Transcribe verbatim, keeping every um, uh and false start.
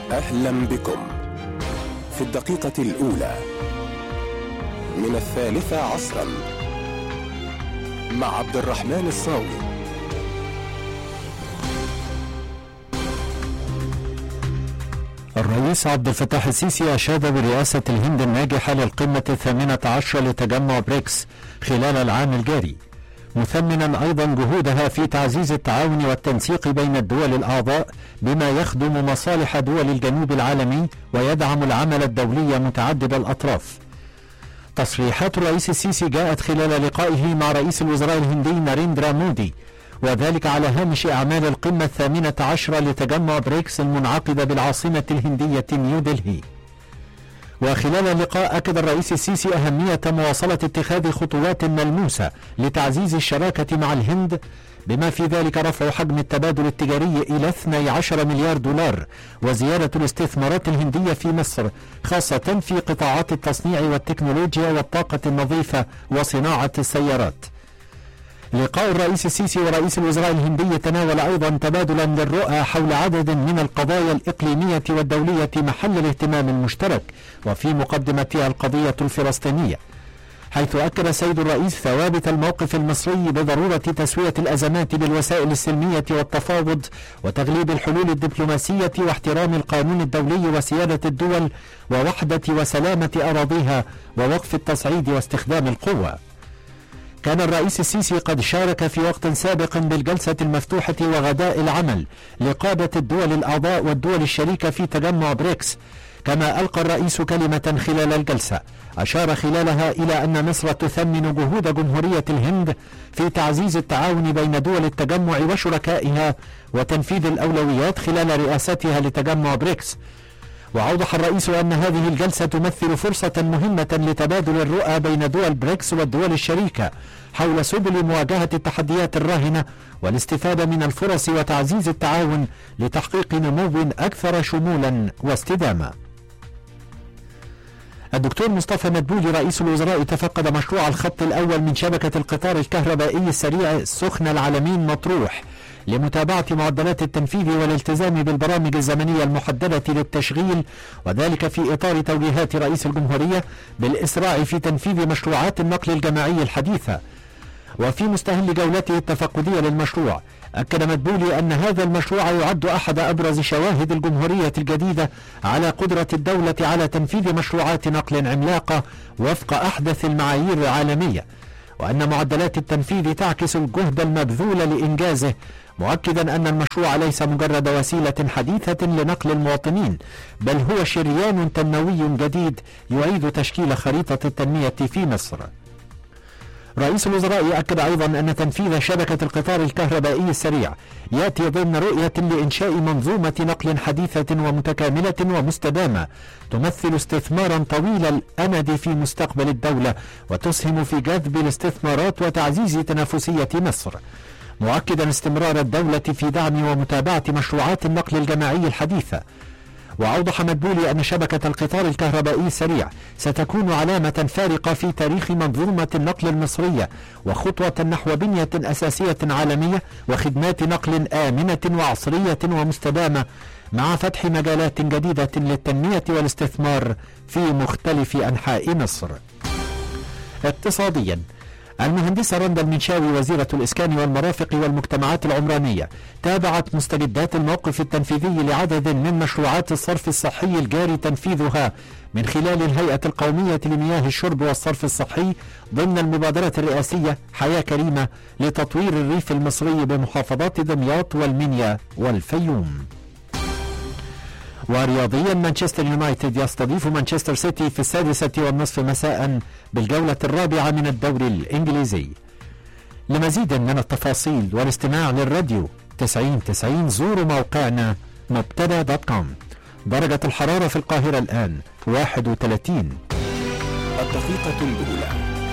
أهلا بكم في الدقيقة الأولى من الثالثة عصرا مع عبد الرحمن الصاوي. الرئيس عبد الفتاح السيسي أشاد برئاسة الهند الناجحة للقمة الثامنة عشرة لتجمع بريكس خلال العام الجاري، مثمنا أيضا جهودها في تعزيز التعاون والتنسيق بين الدول الأعضاء بما يخدم مصالح دول الجنوب العالمي ويدعم العمل الدولي متعدد الأطراف. تصريحات الرئيس السيسي جاءت خلال لقائه مع رئيس الوزراء الهندي ناريندرا مودي، وذلك على هامش أعمال القمة الثامنة عشرة لتجمع بريكس المنعقدة بالعاصمة الهندية نيودلهي. وخلال اللقاء أكد الرئيس السيسي أهمية مواصلة اتخاذ خطوات ملموسة لتعزيز الشراكة مع الهند، بما في ذلك رفع حجم التبادل التجاري إلى اثني عشر مليار دولار وزيادة الاستثمارات الهندية في مصر، خاصة في قطاعات التصنيع والتكنولوجيا والطاقة النظيفة وصناعة السيارات. لقاء الرئيس السيسي ورئيس الوزراء الهندي تناول أيضا تبادلا للرؤى حول عدد من القضايا الإقليمية والدولية محل الاهتمام المشترك، وفي مقدمتها القضية الفلسطينية، حيث أكد السيد الرئيس ثوابت الموقف المصري بضرورة تسوية الأزمات بالوسائل السلمية والتفاوض وتغليب الحلول الدبلوماسية واحترام القانون الدولي وسيادة الدول ووحدة وسلامة أراضيها ووقف التصعيد واستخدام القوة. كان الرئيس السيسي قد شارك في وقت سابق بالجلسة المفتوحة وغداء العمل لقادة الدول الأعضاء والدول الشريكة في تجمع بريكس، كما ألقى الرئيس كلمة خلال الجلسة أشار خلالها إلى أن مصر تثمن جهود جمهورية الهند في تعزيز التعاون بين دول التجمع وشركائها وتنفيذ الأولويات خلال رئاستها لتجمع بريكس. وأوضح الرئيس أن هذه الجلسة تمثل فرصة مهمة لتبادل الرؤى بين دول بريكس والدول الشريكة حول سبل مواجهة التحديات الراهنة والاستفادة من الفرص وتعزيز التعاون لتحقيق نمو أكثر شمولا واستدامة. الدكتور مصطفى مدبولي رئيس الوزراء تفقد مشروع الخط الأول من شبكة القطار الكهربائي السريع السخنة العالمين مطروح لمتابعة معدلات التنفيذ والالتزام بالبرامج الزمنية المحددة للتشغيل، وذلك في إطار توجيهات رئيس الجمهورية بالإسراع في تنفيذ مشروعات النقل الجماعي الحديثة. وفي مستهل جولته التفقدية للمشروع أكد مدبولي أن هذا المشروع يعد أحد أبرز شواهد الجمهورية الجديدة على قدرة الدولة على تنفيذ مشروعات نقل عملاقة وفق أحدث المعايير العالمية، وأن معدلات التنفيذ تعكس الجهد المبذول لإنجازه، مؤكدا أن المشروع ليس مجرد وسيلة حديثة لنقل المواطنين، بل هو شريان تنموي جديد يعيد تشكيل خريطة التنمية في مصر. رئيس الوزراء أكد أيضا أن تنفيذ شبكة القطار الكهربائي السريع يأتي ضمن رؤية لإنشاء منظومة نقل حديثة ومتكاملة ومستدامة تمثل استثمارا طويل الأمد في مستقبل الدولة وتسهم في جذب الاستثمارات وتعزيز تنافسية مصر، مؤكدا استمرار الدولة في دعم ومتابعة مشروعات النقل الجماعي الحديثة. وأوضح مدبولي أن شبكة القطار الكهربائي السريع ستكون علامة فارقة في تاريخ منظومة النقل المصرية وخطوة نحو بنية أساسية عالمية وخدمات نقل آمنة وعصرية ومستدامة، مع فتح مجالات جديدة للتنمية والاستثمار في مختلف أنحاء مصر. اقتصاديا، المهندسة رندا المنشاوي وزيرة الإسكان والمرافق والمجتمعات العمرانية تابعت مستجدات الموقف التنفيذي لعدد من مشروعات الصرف الصحي الجاري تنفيذها من خلال الهيئة القومية لمياه الشرب والصرف الصحي ضمن المبادرة الرئاسية حياة كريمة لتطوير الريف المصري بمحافظات دمياط والمنيا والفيوم. ورياضيا، مانشستر يونايتد يستضيف مانشستر سيتي في السادسة والنصف مساء بالجولة الرابعة من الدوري الإنجليزي. لمزيد من التفاصيل والاستماع للراديو تسعين تسعين زوروا موقعنا مبتدا دوت كوم. درجة الحرارة في القاهرة الآن واحد وثلاثين. الدقيقة الأولى